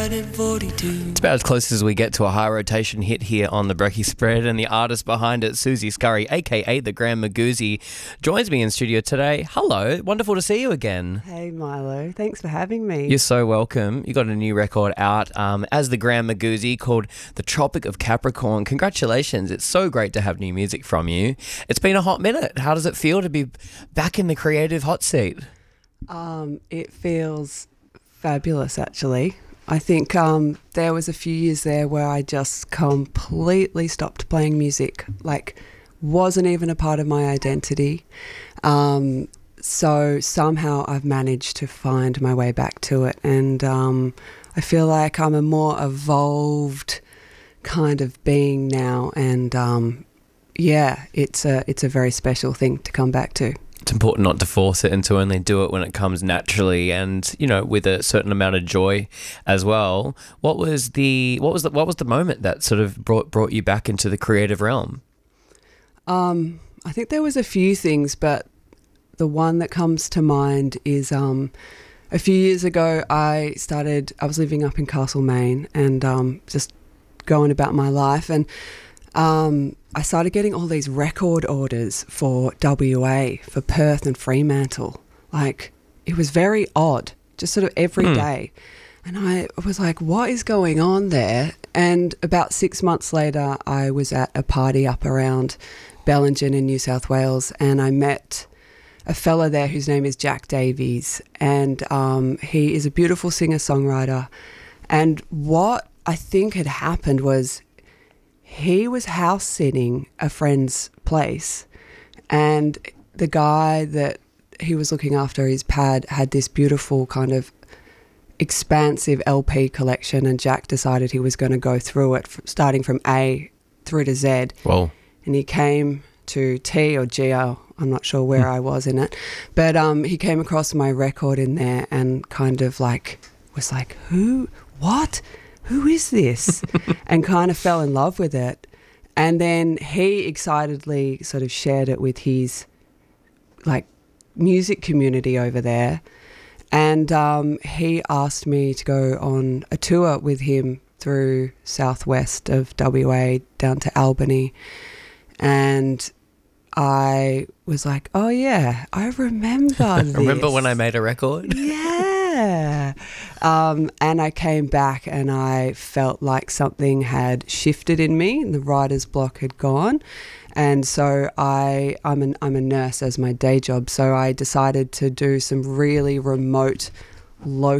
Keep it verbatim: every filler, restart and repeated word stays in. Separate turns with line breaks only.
riding forty-two.
It's about as close as we get to a high rotation hit here on the Brekkie Spread, and the artist behind it, Susie Scurry, aka the Grand Magoozy, joins me in studio today. Hello, wonderful to see you again.
Hey Milo, thanks for having me.
You're so welcome. You got a new record out um, as the Grand Magoozy called The Tropic of Capricorn. Congratulations, it's so great to have new music from you. It's been a hot minute. How does it feel to be back in the creative hot seat?
Um, it feels fabulous, actually. I think um, there was a few years there where I just completely stopped playing music, like wasn't even a part of my identity. Um, so somehow I've managed to find my way back to it, and um, I feel like I'm a more evolved kind of being now, and um, yeah, it's a it's a very special thing to come back to.
It's important not to force it and to only do it when it comes naturally and, you know, with a certain amount of joy as well. What was the what was the what was the moment that sort of brought brought you back into the creative realm?
Um, I think there was a few things, but the one that comes to mind is um, a few years ago I started, I was living up in Castlemaine and um, just going about my life, and um, I started getting all these record orders for W A, for Perth and Fremantle. Like, it was very odd, just sort of every
mm.
day. And I was like, what is going on there? And about six months later, I was at a party up around Bellingen in New South Wales, and I met a fella there whose name is Jack Davies, and um, he is a beautiful singer-songwriter. And what I think had happened was he was house sitting a friend's place, and the guy that he was looking after his pad had this beautiful kind of expansive L P collection, and Jack decided he was going to go through it starting from A through to Z.
Whoa.
And he came to T or G, I'm not sure where I was in it, but um, he came across my record in there and kind of like was like, who, what? Who is this? And kind of fell in love with it. And then he excitedly sort of shared it with his like music community over there. And um, he asked me to go on a tour with him through southwest of W A down to Albany. And I was like, oh yeah, I remember this.
Remember when I made a record?
Yeah. Um, and I came back and I felt like something had shifted in me and the writer's block had gone. And so I, I'm, an, I'm a nurse as my day job. So I decided to do some really remote local